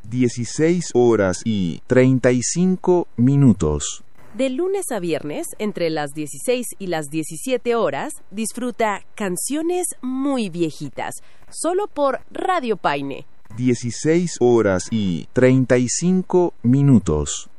16 horas y 35 minutos. De lunes a viernes, entre las 16 y las 17 horas, disfruta Canciones Muy Viejitas, solo por Radio Paine. 16 horas y 35 minutos.